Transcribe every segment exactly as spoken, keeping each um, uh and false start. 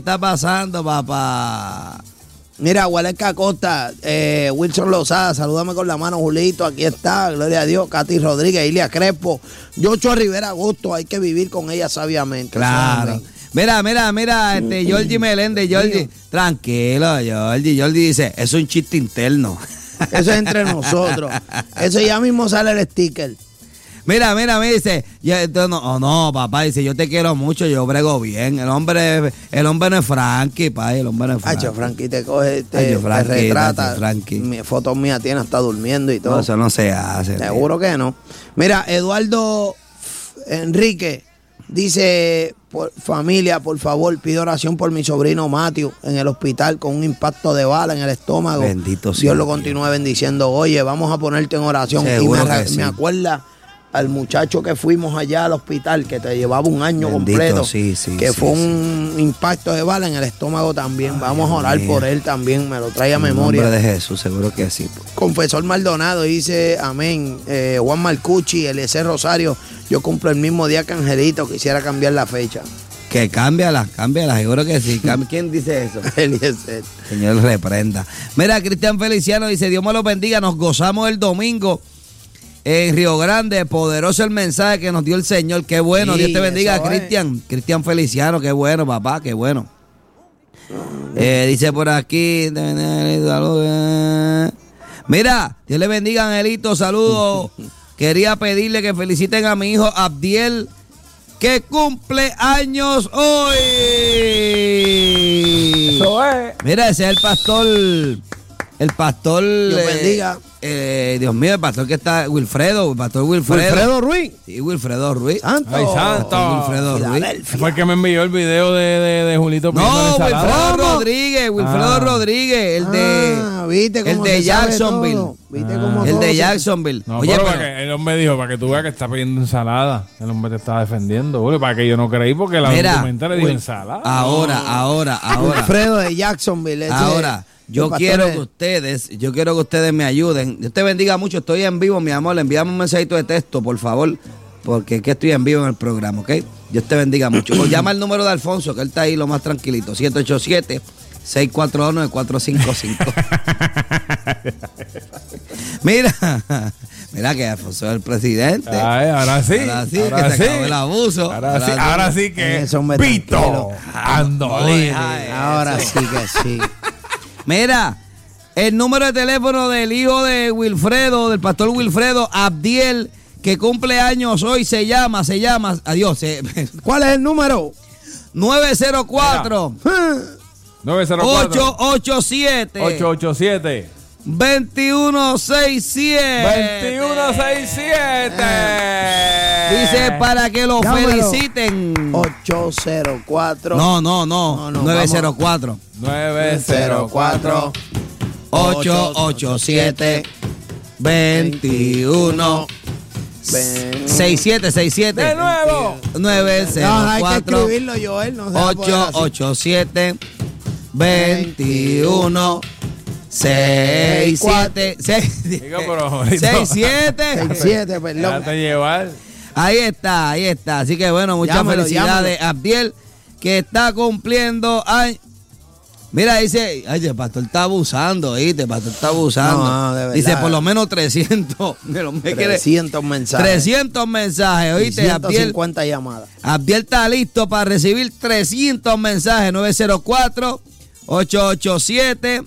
está pasando, papá? Mira, Hualesca Acosta, eh, Wilson Lozada, salúdame con la mano, Julito, aquí está, gloria a Dios, Katy Rodríguez, Ilia Crespo, Yocho Rivera Agosto, hay que vivir con ella sabiamente. Claro. Amén. Mira, mira, mira, este Georgie Meléndez, Georgie, tranquilo, Georgie, Georgie dice, es un chiste interno. Eso es entre nosotros. Eso ya mismo sale el sticker. Mira, mira, me dice, ya, no, oh, no, papá, dice, yo te quiero mucho, yo brego bien. El hombre, el hombre no es Frankie, pa, el hombre no es Frankie. Hacho, Frankie te coge, te, Hacho, Frankie, te retrata. Hacho, Frankie. Mi, fotos mías tiene hasta durmiendo y todo. No, eso no se hace. Seguro tío. que no. Mira, Eduardo Enrique dice, por, familia, por favor, pido oración por mi sobrino Matthew en el hospital con un impacto de bala en el estómago. Bendito sea Dios lo Dios. Continúe bendiciendo. Oye, vamos a ponerte en oración. Seguro y me, que sí. me acuerda al muchacho que fuimos allá al hospital, que te llevaba un año Bendito, completo, sí, sí, que sí, fue sí. un impacto de bala en el estómago también. Ay, Vamos a orar Dios por mío. él también, me lo trae a En memoria. nombre de Jesús, seguro que sí. Confesor Maldonado dice, amén. Eh, Juan Marcucci, Eliezer Rosario, yo cumplo el mismo día que Angelito, quisiera cambiar la fecha. Que cámbiala, cámbiala, seguro que sí. Cambi- ¿Quién dice eso? Eliezer. Señor, reprenda. Mira, Cristian Feliciano dice, Dios me lo bendiga, nos gozamos el domingo en Río Grande, poderoso el mensaje que nos dio el Señor, qué bueno, Sí, Dios te bendiga, eso es. Cristian, Cristian Feliciano, qué bueno, papá, qué bueno. Eh, dice por aquí, mira, Dios le bendiga, Angelito, saludos. Quería pedirle que feliciten a mi hijo Abdiel, que cumple años hoy. Eso es. Mira, ese es el pastor, el pastor. Dios eh, bendiga. eh, Dios mío, el pastor que está, Wilfredo, el pastor Wilfredo. Wilfredo Ruiz. Sí, Wilfredo Ruiz. Santo. Ay, santo. Wilfredo Ruiz. Filadelfia. Fue el que me envió el video de, de, de Julito pidiendo No, ensalada. Wilfredo ¿Cómo? Rodríguez, Wilfredo Ah. Rodríguez, el de, Ah, ¿viste el cómo de se sabe Jacksonville. todo? ¿Viste Ah. cómo el todo de se- Jacksonville. No, Oye, pero pero, para que el hombre dijo, para que tú veas que está pidiendo ensalada. El hombre te está defendiendo. Julio, para que yo no creí porque la Mira, documental le dijo Wil- ensalada. ahora, ahora, ahora. Wilfredo de Jacksonville. ese- Ahora, yo el pastor quiero es- que ustedes, yo quiero que ustedes me ayuden. Dios te bendiga mucho, estoy en vivo, mi amor. Envíame un mensajito de texto, por favor, porque es que estoy en vivo en el programa, ¿ok? Dios te bendiga mucho. O llama el número de Alfonso, que él está ahí lo más tranquilito, siete ocho siete, seis cuatro dos, nueve cuatro cinco cinco. Mira, mira que Alfonso es el presidente. Ay, ahora sí. Ahora sí, ahora que se sí. acabó el abuso. Ahora, sí, ahora sí que Eso, hombre, Pito tranquilo. Andolini. Ay, Ahora eso. sí que sí. Mira, el número de teléfono del hijo de Wilfredo, del pastor Wilfredo, Abdiel, que cumple años hoy, se llama, se llama, adiós, se- ¿Cuál es el número? nueve cero cuatro, nueve cero ocho cuatro, ocho siete, ocho ocho siete, dos uno seis siete. veintiuno sesenta y siete. Dice para que lo Llámalo. feliciten. ocho cero cuatro. No, no, no, No, no, nueve cero cuatro, nueve cero cuatro, ocho ocho siete, veintiuno sesenta y siete, sesenta y siete. de nuevo. nueve cero No, hay que cuatro, escribirlo, Joel. No se va a poder ocho así. ocho siete, veintiuno sesenta y siete. Digo, pero ahorita- sesenta y siete. seis siete, perdón. Déjate llevar. Ahí está, ahí está. Así que bueno, muchas Llámalo, felicidades a Abdiel, que está cumpliendo años. Mira, dice, ay, el pastor está abusando, ¿viste? El pastor está abusando. No, de verdad. Dice, por lo menos trescientos. Me lo- me quiere- trescientos mensajes. trescientos mensajes, ¿oíste? ciento Abdiel, cincuenta llamadas. Abdiel está listo para recibir trescientos mensajes. nueve cero cuatro, ocho ocho siete,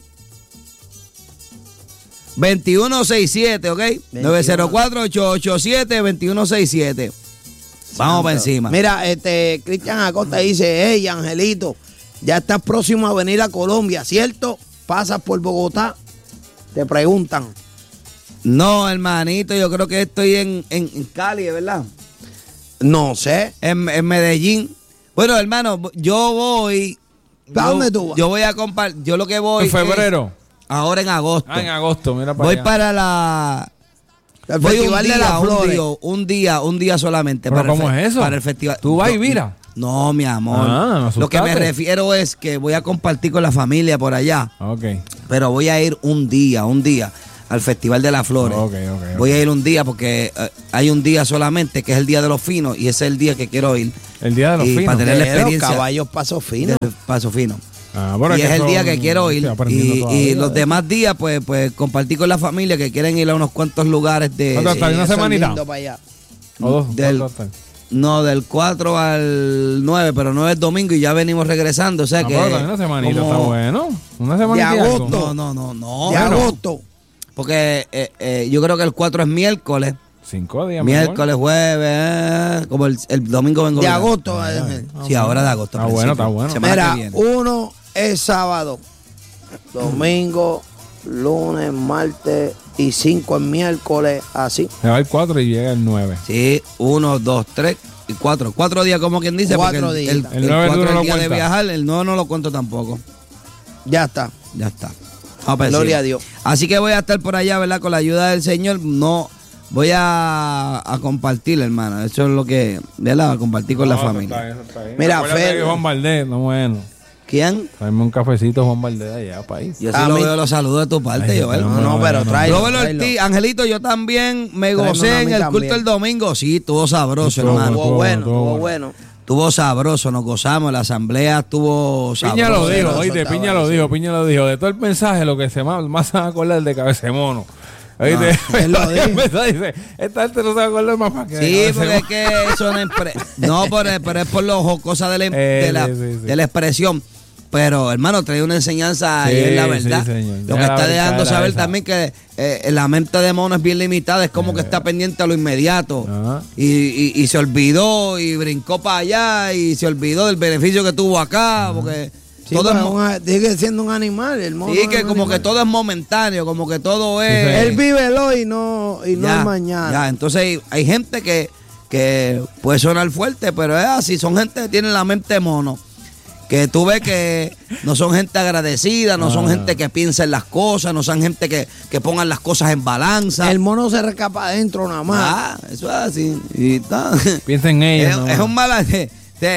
veintiuno sesenta y siete, ¿ok? nueve cero cuatro, ocho ocho siete, veintiuno sesenta y siete. Vamos para encima. Mira, este, Cristian Acosta dice, hey, Angelito, ya estás próximo a venir a Colombia, ¿cierto? Pasas por Bogotá. Te preguntan. No, hermanito, yo creo que estoy en, en, en Cali, ¿verdad? No sé. En, en Medellín. Bueno, hermano, yo voy. ¿A yo- dónde tú vas? Yo voy a compartir. Yo lo que voy. En febrero. es ahora en agosto. Ah, en agosto, mira para voy allá. para la. El voy Festival un de día, las un Flores. día, un día, un día solamente. ¿Pero para el cómo fe- es eso? Para el festival. ¿Tú vas y No, viras? No, mi amor. Ah, me lo que me asustaste. refiero es que voy a compartir con la familia por allá. Ok. Pero voy a ir un día, un día. al Festival de las Flores. Okay, okay, Voy okay. a ir un día porque uh, hay un día solamente que es el Día de los Finos y ese es el día que quiero ir. El día de los y finos. para tener la De los experiencia caballos paso fino. del Paso Fino. Ah, pero Y es que el eso- día que quiero ir. estoy aprendiendo Y, todavía. y los demás días, pues, pues compartir con la familia que quieren ir a unos cuantos lugares de. ¿Cuánto está? Sí, ¿Una eso es semanita? lindo para allá. ¿O dos? Del- ¿Cuánto está? No, del cuatro al nueve, pero nueve es domingo y ya venimos regresando. O sea Ah, que. pero también una semanita como- está bueno. Una semanita. y De algo. agosto. No, no, no, no. De bueno, agosto. Porque eh, eh, yo creo que el cuatro es miércoles. Cinco días. mejor. Miércoles, jueves, eh, como el, el domingo vengo. De bien. agosto. Ay, eh, ay. Sí, ahora de agosto. Está al bueno, principio. está bueno. Semana Mira, que viene. uno es sábado, domingo, lunes, martes y cinco es miércoles, así. Se va el cuatro y llega el nueve. Sí, uno, dos, tres y cuatro. Cuatro días, como quien dice. Cuatro porque el, días. El, El nueve cuatro tú no es lo el día de cuentas. viajar, el nueve no lo cuento tampoco. Ya está. Ya está. Vamos para Gloria encima. a Dios. Así que voy a estar por allá, ¿verdad? Con la ayuda del Señor. No voy a, a compartir, hermano. Eso es lo que, ¿verdad? A compartir con la familia. Mira, Acuérdate Fer- que Juan Valdés, no bueno. ¿Quién? Tráeme un cafecito Juan Valdés allá, país. Yo sí A lo mí- veo los saludos de tu parte, Ay, Joel. pero No, no, no, pero no, no. tráelo. Robert tráelo. Ortiz, Angelito, yo también me Tráeme gocé uno a en mí el también. culto el domingo. Sí, estuvo sabroso, Estuvo hermano. Estuvo bueno, estuvo estuvo bueno. bueno. Estuvo sabroso, nos gozamos. La asamblea estuvo sabrosa. Piña lo dijo, sabroso oíste, estaba Piña lo eso. dijo, Piña lo dijo. De todo el mensaje, lo que se más, más se va a acordar de Cabeza de Mono. Oíste, él lo dijo. dice, esta gente no se va a acordar más para que de Sí, Cabeza de porque es Mono. que eso no impre- No, pero, pero es por los cosas de la, Eh, de la, sí, sí, sí. de la expresión. Pero, hermano, trae una enseñanza y Sí, es la sí, verdad. señor. Lo Ya que la está verdad dejando era saber esa. también que eh, la mente de mono es bien limitada, es como que está pendiente a lo inmediato. Ajá. Y, y, y se olvidó y brincó para allá y se olvidó del beneficio que tuvo acá, porque Sí, todo es pero mo- un- sigue siendo un animal, el mono. sí, es que un como que animal. todo es momentáneo, como que todo es... sí. Él vive el hoy y no, y no Ya, el mañana. ya, entonces hay, hay gente que, que puede sonar fuerte, pero es así, son gente que tiene la mente mono. Que tú ves que no son gente agradecida, no son Ah. gente que piensa en las cosas, no son gente que, que pongan las cosas en balanza. El mono se recapa adentro nada más. Ah, eso es así. Y está. Piensa en ellos. Es, ¿no? es un malangazo.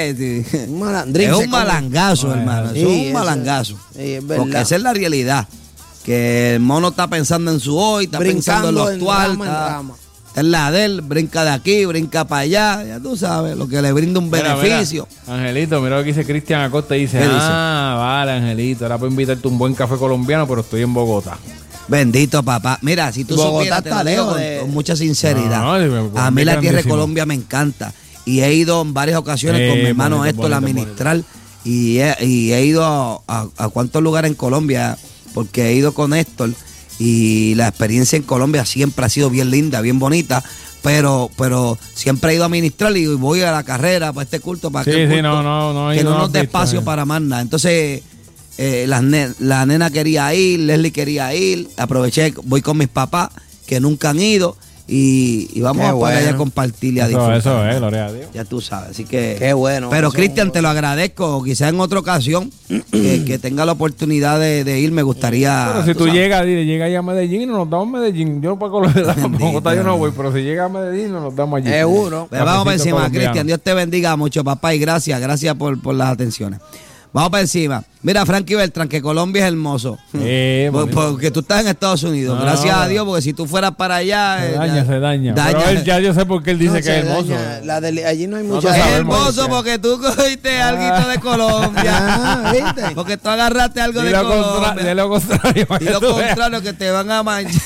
Un malandrín Es se un come. malangazo, Ay, hermano. sí, eso es un eso- malangazo. sí, es verdad. Porque esa es la realidad. Que el mono está pensando en su hoy, está pensando en lo Brincando en actual. rama en está- rama. Está en la de él, brinca de aquí, brinca para allá, ya tú sabes, lo que le brinda un Mira, beneficio. mira, Angelito, mira lo que dice Cristian Acosta. Dice, ¿Qué dice? ah, vale, Angelito, era para invitarte un buen café colombiano, pero estoy en Bogotá. Bendito papá. Mira, si tú Bogotá supieras, te está lo digo lejos con, de- con mucha sinceridad. No, no, a mí la tierra de grandísimo. Colombia me encanta. Y he ido en varias ocasiones Sí, con mi hermano bonito, Héctor a bonito, ministrar. Y he, y he ido a, a, a cuántos lugares en Colombia, porque he ido con Héctor. Y la experiencia en Colombia siempre ha sido bien linda, bien bonita. Pero, pero siempre he ido a ministrar y voy a la carrera para este culto, para Sí, aquel sí, culto, no, no, no he que ido, no no nos has dé visto, espacio eh. para más nada. Entonces, eh, la, ne- la nena quería ir, Leslie quería ir, aproveché, voy con mis papás que nunca han ido y, y vamos Qué a para allá a bueno. compartir y a Eso, disfrutar. eso es, gloria a Dios. Ya tú sabes, así que... Qué bueno. Pero eso Cristian, es te lo agradezco, quizás en otra ocasión que, que tenga la oportunidad de, de ir, me gustaría... Pero si tú sabes. llegas, dile, llega allá a Medellín y nos damos a Medellín. Yo para Bogotá yo no voy, pero si llega a Medellín nos damos allí. Seguro. Pero vamos para Cafecito encima, colombiano. Cristian. Dios te bendiga mucho, papá, y gracias, gracias por, por las atenciones. Vamos para encima. Mira, Frankie Beltrán, que Colombia es hermoso. Eh, Por- bonito. porque tú estás en Estados Unidos. No, gracias a pero- Dios, porque si tú fueras para allá. Se eh, daña, ya- se daña. daña. Pero él, ya yo sé por qué él dice No que se es hermoso. daña, la de- allí no hay No mucha te Es sabemos. hermoso porque tú cogiste algo de Colombia. Ah, ¿viste? Porque tú agarraste algo Di de lo, contra- Colombia. di lo contrario. para Y que lo tú veas. contrario, que te van a manchar.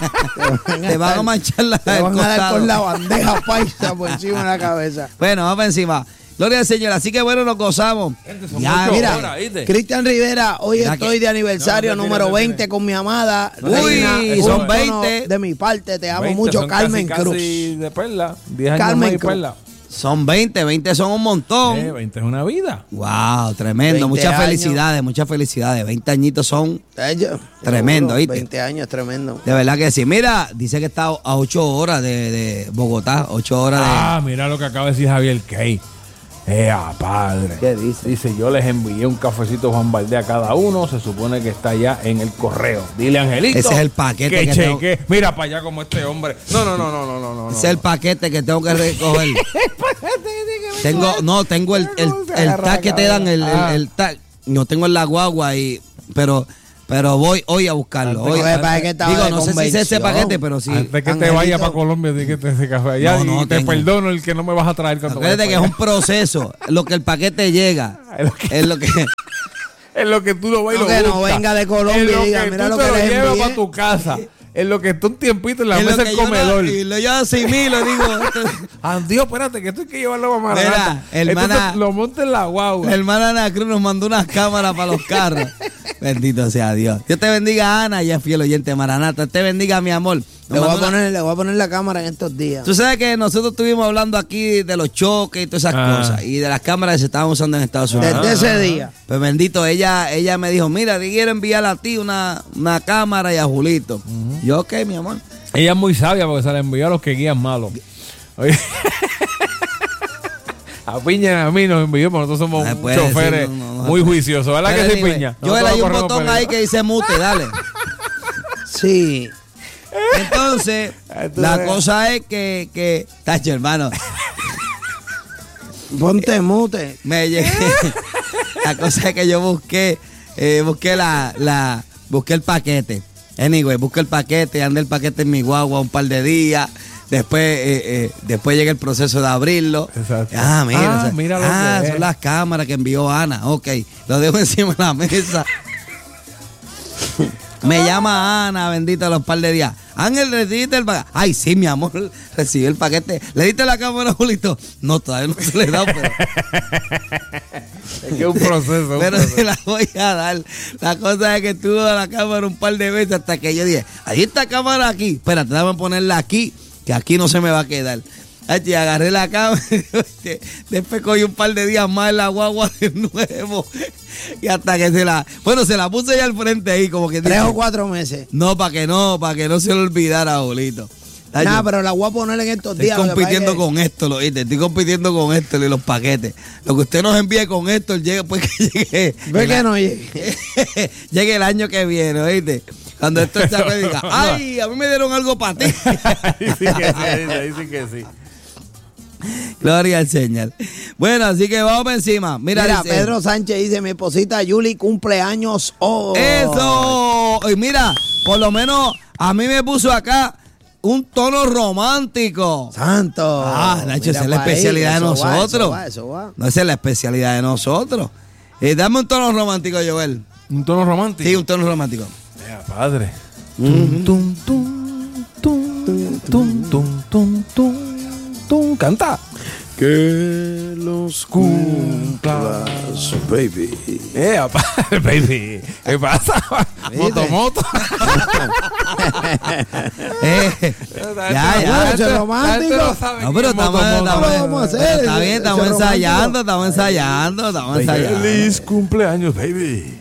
te van a dar- manchar la Te van el a dar costado. con la bandeja paisa por encima de la cabeza. Bueno, vamos para encima. Gloria al Señor. Así que bueno, nos gozamos. son Ya, ocho mira. horas, ¿viste? Cristian Rivera, hoy Mira estoy que- de aniversario No, no, número tira, no, tira. veinte con mi amada. Uy, Reina, son un veinte. tono De mi parte, te amo veinte, mucho, son Carmen casi, Cruz. Casi de perla. diez años Carmen más y Cruz. perla. Son veinte, veinte son un montón. Eh, veinte es una vida. Wow, tremendo. veinte Muchas años. felicidades, muchas felicidades. veinte añitos son Ellos, Tremendo, seguro, ¿viste? veinte años, tremendo. de verdad que sí. Mira, dice que está a ocho horas de, de Bogotá, ocho horas de... Ah, mira lo que acaba de decir Javier Key. Eh, ah, padre. ¿Qué dice? Dice, yo les envié un cafecito Juan Valdés a cada uno. Se supone que está ya en el correo. Dile, Angelito. Ese es el paquete que que tengo- cheque. Mira para allá como este hombre. No, no, no, no, no, no, no. Ese es el paquete que tengo que recoger. tengo, no, tengo el, el, el tag que te dan, el, el, el tag. No tengo en la guagua, y, pero Pero voy hoy a buscarlo. Antes Hoy, Lo que pasa es que estaba digo, de no sé si es ese convención. paquete, pero sí. Antes que te Angelito. vayas para Colombia, di que te ese café allá No, no, y te tengo. perdono el que no me vas a traer cuando Acuérdate que vayas es un proceso. Lo que el paquete llega. Es lo que- Es lo que. para allá. En lo que tú lo vas y No, lo que no buscas. venga de Colombia En lo y diga, que mira tú lo te que lo les llevas envié. para tu casa. En lo que está un tiempito en la es lo mesa que del yo no- comedor. y lo yo asimilo, digo. esto- Ah, Dios, espérate, que esto hay que llevarlo a Maranata. Mira, hermana- Entonces lo monta en la guagua. La hermana Ana Cruz nos mandó unas cámaras para los carros. Bendito sea Dios. Dios te bendiga, Ana, y es fiel oyente de Maranata. Te bendiga, mi amor. Nos Le voy, a mandó una- poner, le voy a poner la cámara en estos días. Tú sabes que nosotros estuvimos hablando aquí de los choques y todas esas Ah. cosas. Y de las cámaras que se estaban usando en Estados Unidos. Desde ese día. Pues bendito, ella ella me dijo, mira, te quiero enviar a ti una, una cámara y a Julito. Yo, ok, mi amor. Ella es muy sabia porque se la envió a los que guían malos. Oye. A Piña y a mí nos envió, porque nosotros somos Ay, puede choferes decir, no, no, no. muy juiciosos. ¿Verdad Pero que sí, anyway, Piña? Joel, Nosotros hay un corremos botón peligro. ahí que dice mute, dale. Sí. Entonces, Entonces- la cosa es que, que, tacho, hermano, Ponte mute. me llegué. La cosa es que yo busqué, eh, busqué la, la, busqué el paquete. Anyway, busqué el paquete, andé el paquete en mi guagua un par de días. Después, eh, eh, después llega el proceso de abrirlo. Exacto. Ah, mira, Ah, o sea, mira lo ah, que son es. las cámaras que envió Ana. Ok, lo dejo encima de la mesa. Me llama Ana, bendita, los par de días. Ángel, ¿recibiste el paquete? Ay, sí, mi amor, recibí el paquete. ¿Le diste la cámara, Julito? No, todavía no se le da, pero, Es que es un proceso. un pero proceso. se la voy a dar. La cosa es que estuvo a la cámara un par de veces hasta que yo dije, ahí está cámara aquí. Espérate, déjame ponerla aquí, que aquí no se me va a quedar. Ay, y agarré la cámara, después cogí un par de días más en la guagua de nuevo. Y hasta que se la... Bueno, se la puse ya al frente ahí, como que... Tres dice, o cuatro meses. no, para que no, para que no se le olvidara, Julito. Ay, Nada, yo pero la voy a poner en estos estoy días. lo que pasa compitiendo es que- con esto, lo oíste. Estoy compitiendo con esto y los paquetes. Lo que usted nos envíe con esto, llega pues que llegue... Ve el que a- no llegue. llegue el año que viene, oíste. Cuando esto se acuerde y diga, ay, a mí me dieron algo para ti. Ahí sí que sí, ahí sí que sí. Gloria al Señor. Bueno, así que vamos para encima. Mira, Mira, dice, Pedro Sánchez dice, mi esposita Yuli cumpleaños hoy. eso. Y mira, por lo menos a mí me puso acá un tono romántico. Santo. Ah, Nacho, esa Mira es la pa' ahí, especialidad de eso va, nosotros. eso va, eso va. No, esa es la especialidad de nosotros. Eh, dame un tono romántico, Joel. Un tono romántico. Sí, un tono romántico. Mira, padre. Tum, tum, tum, tum, tum, tum, tum, tum, tum. Canta. Que los cumplas, baby. Eh, apa- baby. ¿Qué pasa? Moto, moto. Eh, ya, ya. Eso es romántico. No, pero estamos, estamos- ¿Cómo lo vamos a hacer? pero está bien, Ese estamos romántico. ensayando, estamos ensayando, estamos ensayando. Feliz cumpleaños, baby.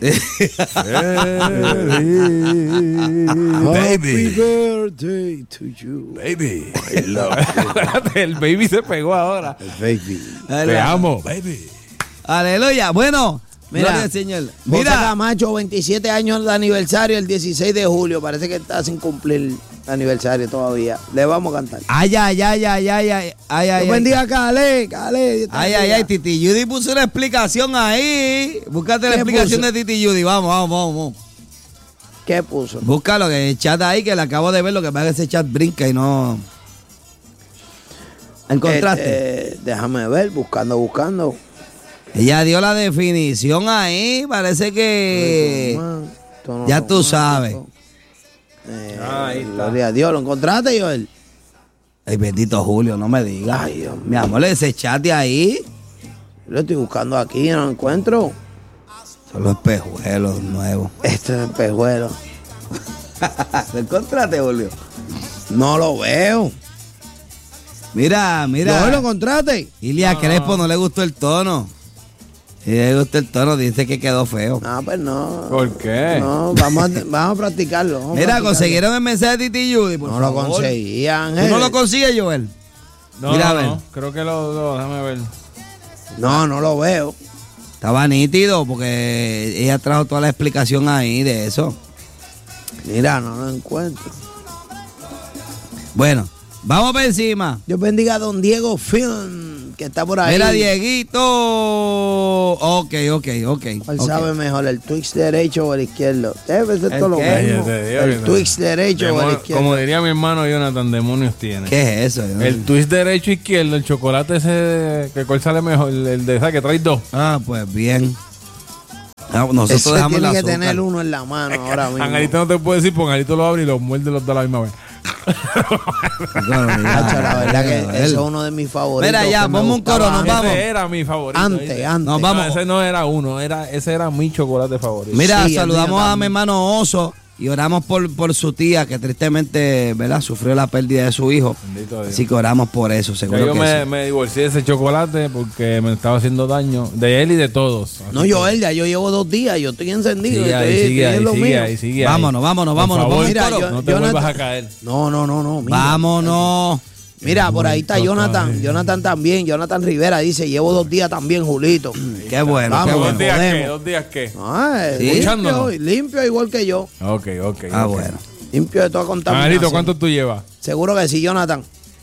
Happy birthday to you. Baby. El baby se pegó ahora. Baby. Te amo, baby. Aleluya. Bueno, Mira, gloria al Señor. Mira, Mira, Camacho, veintisiete años de aniversario el dieciséis de julio. Parece que está sin cumplir el aniversario todavía. Le vamos a cantar. ay, ay, ay, ay, ay, ay, ay, ay. Dios bendiga a Cale, Cale. Dios te Ay, ay, bendiga. ay, Titi Judy puso una explicación ahí. Búscate la ¿Qué explicación puso? de Titi Judy. Vamos, vamos, vamos, vamos. ¿Qué puso? Búscalo, que el chat ahí, que le acabo de ver, lo que pasa es que ese chat brinca y no... ¿Encontraste? Eh, déjame ver, buscando, buscando. Ella dio la definición ahí, parece que... Tono ya tú romántico. sabes. Eh, Ah, ahí está. Gloria a Dios, ¿lo encontraste, Joel? Ay, bendito Julio, no me digas. Ay, Dios mío. Mi amor, ese chat de ahí Yo lo estoy buscando aquí, no lo encuentro. son los espejuelos nuevos. Este es el pejuelo. ¿Lo encontraste, Julio? No lo veo. Mira, mira. ¿No lo encontraste? Ilia Crespo no le gustó el tono. Si le gustó el tono, dice que quedó feo. No, pues no. ¿Por qué? No, vamos a, vamos a practicarlo. vamos a Mira, practicarlo. consiguieron el mensaje de Titi Judy, por No lo favor. conseguían. ¿Tú no lo consigues, Joel? No, Mira, a no, ver. no. Creo que lo, lo- déjame ver. No, no lo veo. Estaba nítido porque ella trajo toda la explicación ahí de eso. Mira, no lo encuentro. Bueno, vamos para encima. Dios bendiga a don Diego Film, que está por ahí. Mira, Dieguito. Ok, ok, ok. ¿Cuál okay. sabe mejor, el twist derecho o el izquierdo? Debe ser ¿El todo lo qué? mismo. Dios, El Dios. twist derecho o el Demo- izquierdo. Como diría mi hermano Jonathan, demonios tiene. ¿Qué es eso? El twist derecho izquierdo, el chocolate ese, que cuál sale mejor, el, el de, ¿sabes? Que trae dos. Ah, pues bien. Ah, nosotros Ese dejamos tiene el que azúcar. tener uno en la mano ahora mismo. Angelito no te puede decir, porque Angelito lo abre y los muerde los dos a la misma vez. Claro, mira, Hacho, la verdad que él. ese es uno de mis favoritos. Mira, ya, que me ponme un gustaba coro, nos antes. vamos. Ese era mi favorito. Antes, ¿viste? antes. Nos vamos. No, ese no era uno, era, ese era mi chocolate favorito. Mira, Sí, el saludamos mío a mi también. hermano Oso y oramos por, por su tía que tristemente, ¿verdad? Sufrió la pérdida de su hijo. Bendito Dios. Así que oramos por eso, Ya seguro yo que me, sí. me divorcié de ese chocolate porque me estaba haciendo daño de él y de todos. No, Joel, ya yo llevo dos días, yo estoy encendido. Sigue estoy, ahí, sigue estoy en ahí, lo sigue mío. ahí, sigue ahí. Vámonos, vámonos, Por vámonos. favor, Vamos, Mira, coro. yo- no te Jonathan- vuelvas a caer. No, no, no, no. mira. Vámonos. Mira, por ahí está Muy Jonathan. total. Jonathan también. Jonathan Rivera dice, llevo dos días también, Julito. Qué bueno, Vamos, qué ¿Dos bueno. días podemos. qué? ¿Dos días qué? Ah, Sí. limpio, Escuchándonos. limpio igual que yo. Ok, ok. Ah, ok. bueno. Limpio de toda contaminación. Angelito, ¿cuánto tú llevas? Seguro que sí, Jonathan.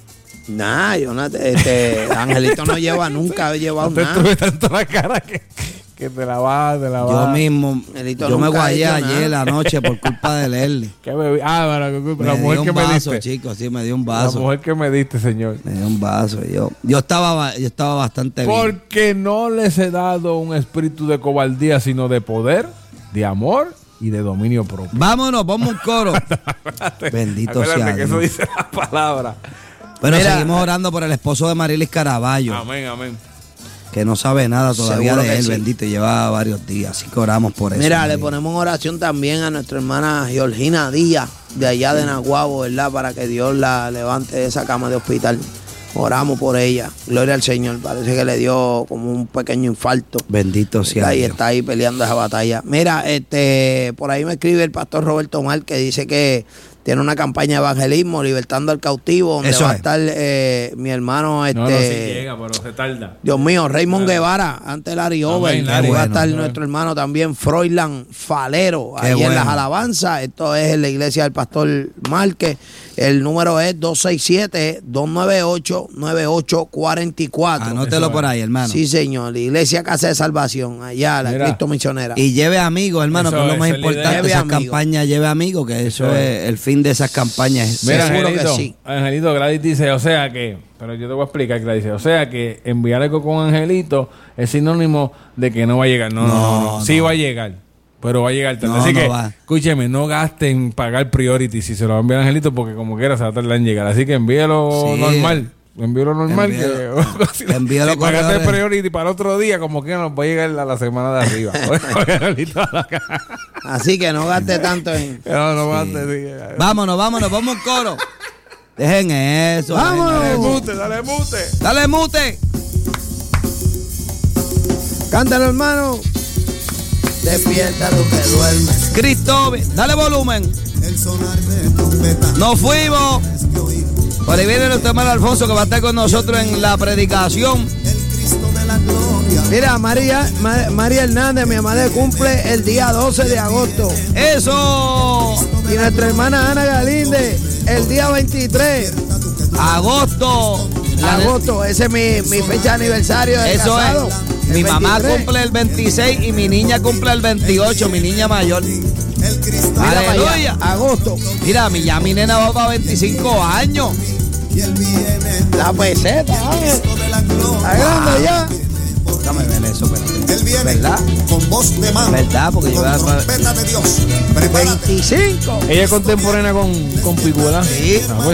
Nah, Jonathan, este, Angelito no lleva, nunca ha llevado No te nada. tuve tanto la cara que, que te la vas, te la vas. Yo mismo, Angelito yo me nunca ha guayé hecho ayer nada. la noche por culpa de Leslie. ¿Qué bebí? Ah, bueno, la Me mujer dio que un me vaso, diste. chicos, sí, me dio un La vaso. mujer que me diste, señor. Me dio un vaso. Yo, yo estaba, yo estaba bastante bien. Porque no les he dado un espíritu de cobardía, sino de poder, de amor y de dominio propio. Vámonos, vamos un coro. Bendito Acuérdate sea que eso Dios. dice la palabra. Pero Mira, seguimos orando por el esposo de Marilis Caraballo, Amén, amén. que no sabe nada todavía Seguro de que él, sí. bendito, y lleva varios días. Así que oramos por eso. Mira, le Marilis. ponemos oración también a nuestra hermana Georgina Díaz, de allá de Naguabo, ¿verdad? Para que Dios la levante de esa cama de hospital. Oramos por ella. Gloria al Señor. Parece que le dio como un pequeño infarto. Bendito sea Ahí Dios. está ahí peleando esa batalla. Mira, este, por ahí me escribe el pastor Roberto Mar que dice que tiene una campaña de evangelismo, libertando al cautivo, donde Eso va a es. estar eh, mi hermano, este, No, no, si llega, pero se tarda. Dios mío, Raymond Guevara, ante Larry Over. Amén, Y Larry. va a Bueno. estar nuestro hermano también, Froilán Falero, Qué ahí en bueno. las alabanzas. Esto es en la iglesia del pastor Márquez. El número es dos seis siete, dos nueve ocho, nueve ocho cuatro cuatro. Anótelo Eso por es. ahí, hermano. Sí, señor. La iglesia Casa de Salvación, allá, la Mira. Cristo Misionera. Y lleve amigos, hermano, Eso que es lo es, más esa es la idea. importante. Lleve Esas amigos. campañas, lleve amigos, que eso, Eso es el fin de esas campañas. es- Mira, Seguro que Angelito, sí. Angelito, Gladys dice, o sea que, pero yo te voy a explicar, Gladys dice, o sea que enviar algo con Angelito es sinónimo de que no va a llegar. No, no, no, no. No, Sí no. va a llegar, pero va a llegar tarde. No, Así no que, va. escúcheme, no gasten pagar priority si se lo va a enviar a Angelito, porque como quiera se va a tardar en llegar. Así que envíelo Sí. normal. Envíalo normal. Envíalo- que, si, envíalo si pagaste el correo- priority para otro día, como que nos va a llegar a la semana de arriba. Oye, Angelito, Así que no gaste tanto en. no, no gastes, sí. Vámonos, vámonos, vamos un coro. Dejen eso. Vámonos. dejen Dale eso. mute, dale mute. Dale mute. Cántalo, hermano. Despierta tú que duermes. Cristo, dale volumen. El sonar de trompeta Nos fuimos. que oír. Por ahí viene nuestro hermano Alfonso que va a estar con nosotros en la predicación. El Cristo de la gloria. Mira, María, Ma- María Hernández, mi amada, cumple el día doce de agosto. Eso. Y nuestra hermana Ana Galinde, el día veintitrés Agosto. de La- agosto. Esa es mi, mi fecha de aniversario de Eso casado. es. el Mi mamá veintitrés. cumple el veintiséis y mi niña cumple el veintiocho, mi niña mayor. El Cristo Mira para allá, Aleluya. agosto. Mira, mi, ya mi nena va para veinticinco años. y él viene. La peseta, Ángel. Cristo de la gloria. Está grande ya. Déjame ver eso, espérate. Él viene ¿Verdad? con voz de mano. ¿Verdad? Porque yo con voy a- trompeta de Dios. Prepárate. veinticinco. Ella es contemporánea con, con Picula. Sí. Ah, pues